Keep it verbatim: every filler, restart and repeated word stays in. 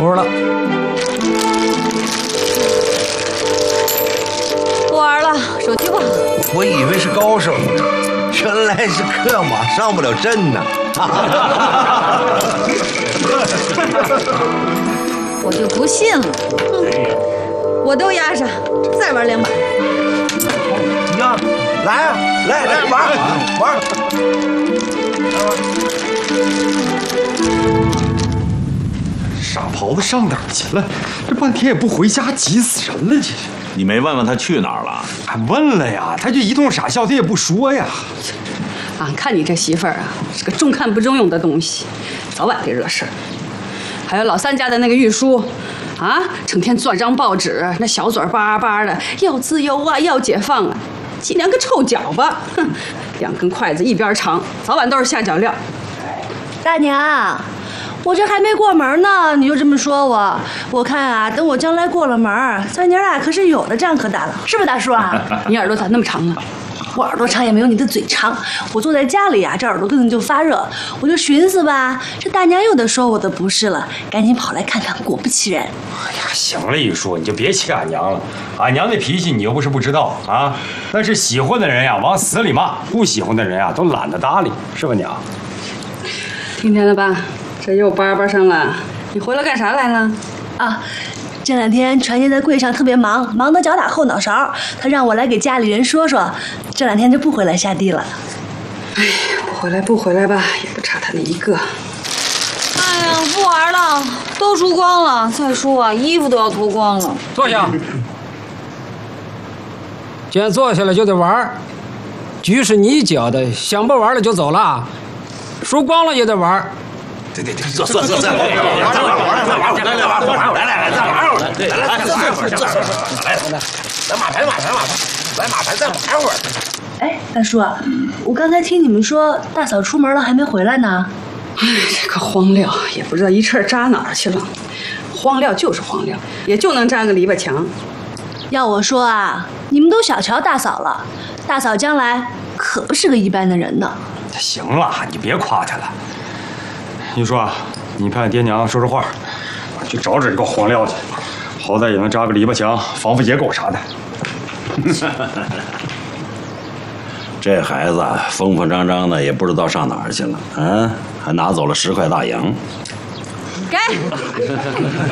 不玩了。 不玩了，手机吧。 我以为是高手呢，原来是克马上不了阵呢。 我就不信了，哼！我都压上，再玩两把。 呀，来啊，来来玩玩。 傻狍子上哪儿去了？这半天也不回家，急死人了！这是。 你没问问他去哪儿了？ 俺问了呀，他就一通傻笑，他也不说呀。 俺看你这媳妇儿啊，是个中看不中用的东西，早晚得惹事儿。还有老三家的那个玉书，啊，成天攥张报纸，那小嘴巴巴的，要自由啊，要解放啊，脊梁个臭脚巴，哼，两根筷子一边长，早晚都是下脚料。 大娘，我这还没过门呢，你就这么说我？我看啊，等我将来过了门，咱娘俩可是有的仗可打了，是不是大叔啊？ 你耳朵咋那么长啊？ 我耳朵长也没有你的嘴长。我坐在家里啊，这耳朵根本就发热，我就寻思吧，这大娘又得说我的不是了，赶紧跑来看看。果不其然， 哎呀，行了，玉叔，你就别气俺娘了。俺娘那脾气你又不是不知道啊。那是喜欢的人呀，往死里骂；不喜欢的人呀，都懒得搭理，是吧，娘？ 听见了吧？这又叭叭上了。你回来干啥来了？ 啊。这两天传爷在柜上特别忙，忙得脚打后脑勺，他让我来给家里人说说，这两天就不回来下地了。 哎呀，不回来不回来吧，也不差他那一个。 哎呀，不玩了，都输光了。再说啊，衣服都要脱光了。 坐下。既然坐下了就得玩，局是你搅的，想不玩了就走了，输光了也得玩。 对对对，坐坐坐坐，玩玩玩玩玩，来来玩玩，来来来再玩会儿，对，来来再玩会儿，坐来来，来马牌马牌马牌，来马牌再玩会儿。 哎，大叔，我刚才听你们说大嫂出门了还没回来呢。 哎，这个荒料也不知道一翅扎哪儿去了。荒料就是荒料，也就能扎个篱笆墙。 要我说啊，你们都小瞧大嫂了，大嫂将来可不是个一般的人呢。 行了，你别夸她了。玉叔啊，你派爹娘说说话，去找找这个荒料去，好歹也能扎个篱笆墙，防防野狗啥的。 这孩子疯疯张张的，也不知道上哪儿去了，嗯，还拿走了十块大洋。 该。